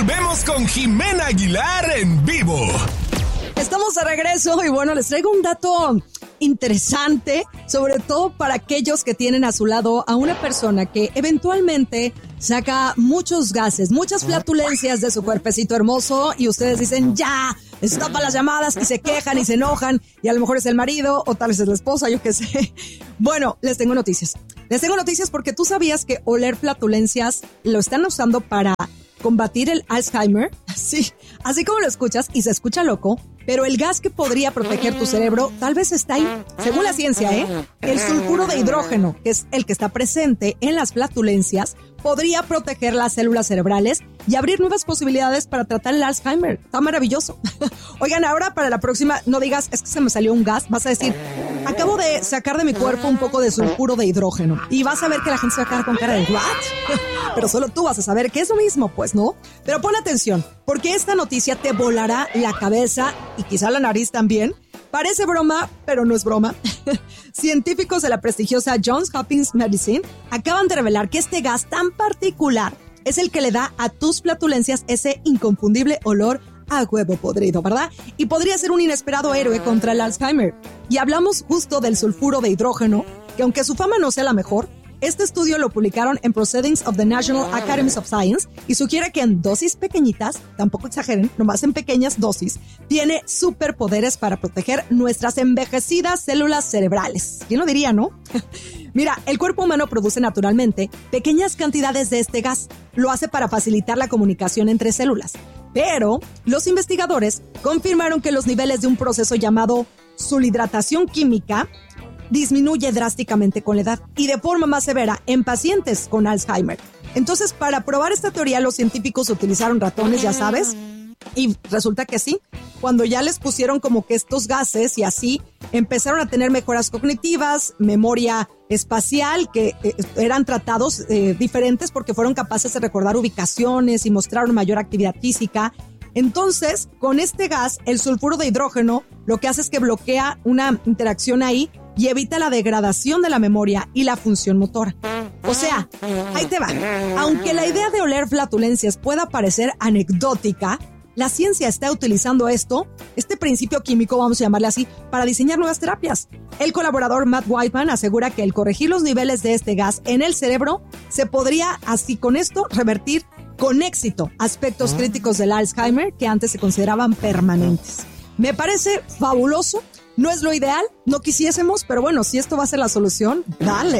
Volvemos con Jimena Aguilar en vivo. Estamos de regreso y bueno, les traigo un dato interesante, sobre todo para aquellos que tienen a su lado a una persona que eventualmente saca muchos gases, muchas flatulencias de su cuerpecito hermoso y ustedes dicen ya, estapa las llamadas y se quejan y se enojan y a lo mejor es el marido o tal vez es la esposa, yo qué sé. Bueno, les tengo noticias. Les tengo noticias porque tú sabías que oler flatulencias lo están usando para combatir el Alzheimer, sí, así como lo escuchas y se escucha loco, pero el gas que podría proteger tu cerebro tal vez está ahí, según la ciencia, el sulfuro de hidrógeno, que es el que está presente en las flatulencias, podría proteger las células cerebrales y abrir nuevas posibilidades para tratar el Alzheimer. Está maravilloso. Oigan, ahora para la próxima, no digas, es que se me salió un gas, vas a decir, acabo de sacar de mi cuerpo un poco de sulfuro de hidrógeno. Y vas a ver que la gente se va a quedar con cara de ¿what? Pero solo tú vas a saber que es lo mismo, pues, ¿no? Pero pon atención, porque esta noticia te volará la cabeza y quizá la nariz también. Parece broma, pero no es broma. Científicos de la prestigiosa Johns Hopkins Medicine acaban de revelar que este gas tan particular es el que le da a tus flatulencias ese inconfundible olor a huevo podrido, ¿verdad? Y podría ser un inesperado héroe contra el Alzheimer. Y hablamos justo del sulfuro de hidrógeno, que aunque su fama no sea la mejor, este estudio lo publicaron en Proceedings of the National Academies of Science y sugiere que en dosis pequeñitas, tampoco exageren, nomás en pequeñas dosis, tiene superpoderes para proteger nuestras envejecidas células cerebrales. ¿Quién lo diría, no? Mira, el cuerpo humano produce naturalmente pequeñas cantidades de este gas. Lo hace para facilitar la comunicación entre células. Pero los investigadores confirmaron que los niveles de un proceso llamado sulhidratación química disminuye drásticamente con la edad y de forma más severa en pacientes con Alzheimer. Entonces, para probar esta teoría, los científicos utilizaron ratones, ya sabes, y resulta que sí, cuando ya les pusieron como que estos gases y así, empezaron a tener mejoras cognitivas, memoria espacial, que eran tratados diferentes porque fueron capaces de recordar ubicaciones y mostraron mayor actividad física. Entonces, con este gas, el sulfuro de hidrógeno, lo que hace es que bloquea una interacción ahí y evita la degradación de la memoria y la función motora. O sea, ahí te va. Aunque la idea de oler flatulencias pueda parecer anecdótica, la ciencia está utilizando este principio químico, vamos a llamarle así, para diseñar nuevas terapias. El colaborador Matt Whiteman asegura que al corregir los niveles de este gas en el cerebro, se podría así con esto revertir con éxito aspectos críticos del Alzheimer que antes se consideraban permanentes. Me parece fabuloso. No es lo ideal, no quisiésemos, pero bueno, si esto va a ser la solución, dale.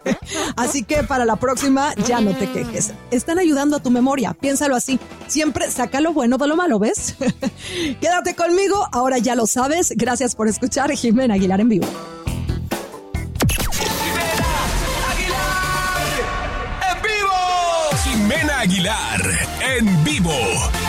Así que para la próxima, ya no te quejes. Están ayudando a tu memoria, piénsalo así. Siempre saca lo bueno de lo malo, ¿ves? Quédate conmigo, ahora ya lo sabes. Gracias por escuchar Jimena Aguilar en vivo. Jimena Aguilar en vivo.